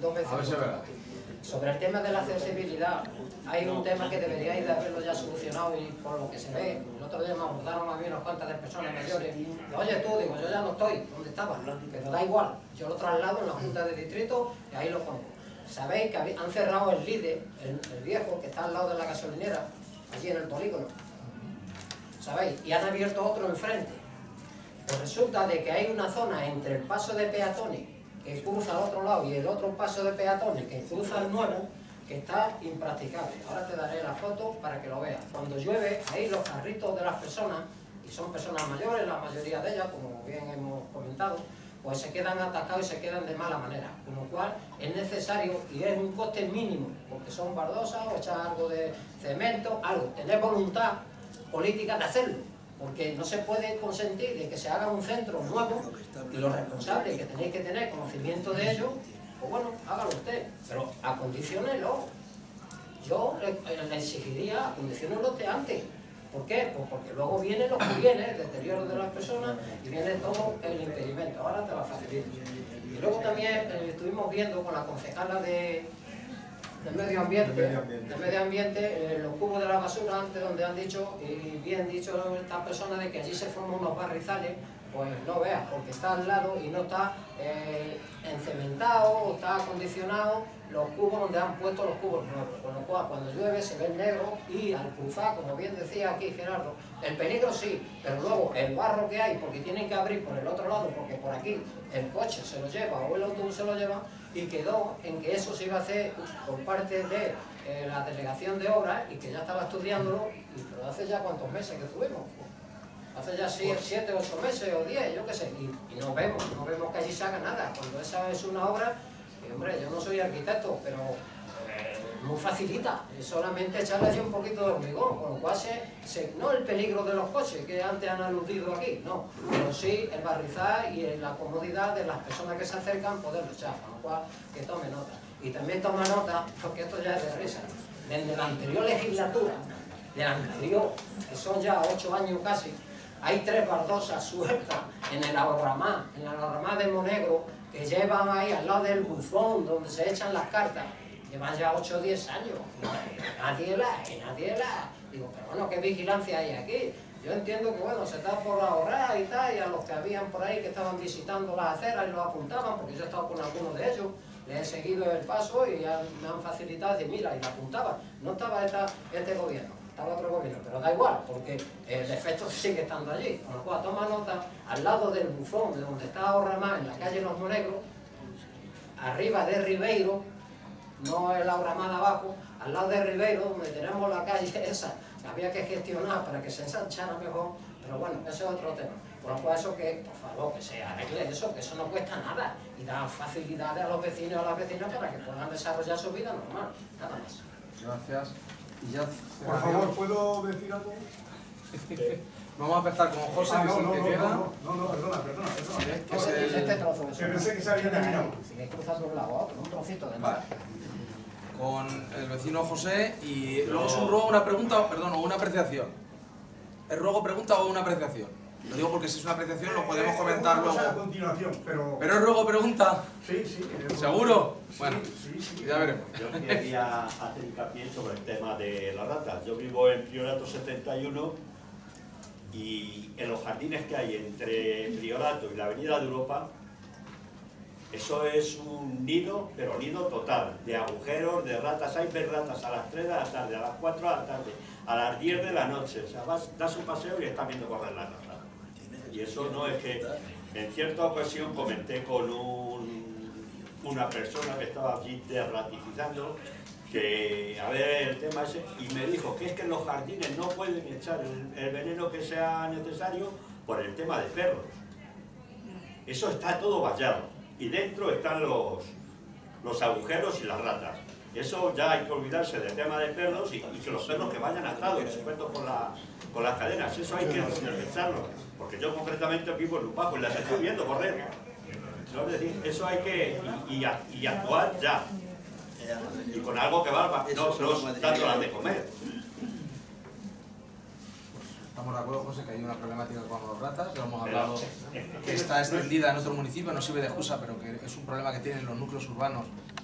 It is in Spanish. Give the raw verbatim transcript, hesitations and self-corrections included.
dos veces. A ver si es verdad. Sobre el tema de la accesibilidad, hay un tema que deberíais de haberlo ya solucionado y por lo que se ve, el otro día me abordaron a mí unas cuantas de personas mayores. Y, oye tú, digo, yo ya no estoy, ¿dónde estaba? Pero da igual, yo lo traslado en la Junta de Distrito y ahí lo pongo. Sabéis que han cerrado el líder, el, el viejo, que está al lado de la gasolinera, allí en el polígono. ¿Sabéis? Y han abierto otro enfrente. Pues resulta de que hay una zona entre el paso de peatones que cruza al otro lado y el otro paso de peatones que cruza el nuevo, que está impracticable. Ahora te daré la foto para que lo veas. Cuando llueve, ahí los carritos de las personas, y son personas mayores, la mayoría de ellas, como bien hemos comentado, pues se quedan atascados y se quedan de mala manera. Con lo cual es necesario, y es un coste mínimo, porque son baldosas o echar algo de cemento, algo. Tener voluntad política de hacerlo, porque no se puede consentir de que se haga un centro nuevo y los responsables que tenéis que tener conocimiento de ello, pues bueno, hágalo usted, pero acondiciónelo. Yo le, le exigiría acondiciónelo usted antes. ¿Por qué? Pues porque luego viene lo que viene, el deterioro de las personas y viene todo el impedimento. Ahora te va a facilitar. Y luego también eh, estuvimos viendo con la concejala de, de medio ambiente, de medio ambiente, de medio ambiente eh, los cubos de la basura, antes donde han dicho, y bien dicho estas personas, de que allí se forman unos barrizales. Pues no veas, porque está al lado y no está eh, encementado o está acondicionado los cubos donde han puesto los cubos nuevos, con lo cual cuando llueve se ve negro y al cruzar, como bien decía aquí Gerardo, el peligro sí, pero luego el barro que hay, porque tienen que abrir por el otro lado, porque por aquí el coche se lo lleva o el autobús se lo lleva, y quedó en que eso se iba a hacer por parte de eh, la delegación de obras y que ya estaba estudiándolo, y, pero hace ya cuántos meses que tuvimos. Hace ya siete, ocho meses o diez, yo qué sé, y, y no vemos, no vemos que allí se haga nada. Cuando esa es una obra, y hombre, yo no soy arquitecto, pero eh, muy facilita, es solamente echarle allí un poquito de hormigón, con lo cual se, se, no el peligro de los coches que antes han aludido aquí, no, pero sí el barrizar y la comodidad de las personas que se acercan poderlo echar, con lo cual que tome nota. Y también toma nota, porque esto ya es de risa, desde la anterior legislatura, de la anterior, que son ya ocho años casi, hay tres baldosas sueltas en el ahorramá, en el ahorramá de Monegro, que llevan ahí al lado del buzón donde se echan las cartas. Llevan ya ocho o diez años. Nadie la, y nadie la. Digo, pero bueno, ¿qué vigilancia hay aquí? Yo entiendo que bueno, se está por ahorrar y tal, y a los que habían por ahí que estaban visitando las aceras y los apuntaban, porque yo he estado con algunos de ellos, les he seguido el paso y han, me han facilitado, decir, mira, y la apuntaban. No estaba esta, este gobierno. Estaba otro gobierno, pero da igual, porque el defecto sigue estando allí. Con lo cual, toma nota, al lado del buzón, de donde está Ahorramá, en la calle Los Monegros, arriba de Ribeiro, no el Ahorramá de abajo, al lado de Ribeiro, donde tenemos la calle esa, que había que gestionar para que se ensanchara mejor, pero bueno, ese es otro tema. Por lo cual, eso que, por favor, que se arregle eso, que eso no cuesta nada, y da facilidades a los vecinos y a las vecinas para que puedan desarrollar su vida normal, nada más. Gracias. Y ya por favor, ¿puedo decir algo? Vamos a empezar con José, ah, que no, es el no, que no, queda. No, no, no, perdona, perdona, perdona. Que se... Este trozo de que pensé que se había terminado. Sigue cruzando un lado a otro, un trocito de Vale. Con el vecino José y luego es un ruego, una pregunta, perdón, o una apreciación. ¿Es ruego, pregunta o una apreciación? Lo digo porque si es una apreciación lo podemos comentar luego. A continuación, pero... ¿Pero es ruego, pregunta? Sí, sí. ¿Seguro? Sí, bueno, sí, sí. ya veremos. Yo quería hacer hincapié sobre el tema de las ratas. Yo vivo en Priorato setenta y uno y en los jardines que hay entre Priorato y la Avenida de Europa, eso es un nido, pero nido total, de agujeros, de ratas. Hay ves ratas a las tres de la tarde, a las cuatro de la tarde, a las diez de la noche. O sea, vas, das un paseo y estás viendo correr las ratas. Y eso no es que... En cierta ocasión comenté con un, una persona que estaba allí ratificando que, a ver, el tema ese, y me dijo que es que en los jardines no pueden echar el, el veneno que sea necesario por el tema de perros. Eso está todo vallado. Y dentro están los, los agujeros y las ratas. Eso ya hay que olvidarse del tema de perros y, y que los perros que vayan atados, sujetos con, la, con las cadenas, eso hay que realizarlo. Porque yo concretamente vivo en Lupajo y las estoy viendo correr. ¿No? Es decir, eso hay que y, y, y actuar ya. Y con algo que valga, no, no dándolas de comer. Estamos de acuerdo, José, que hay una problemática con los ratas, lo hemos hablado, que está extendida en otro municipio, no sirve de excusa, pero que es un problema que tienen los núcleos urbanos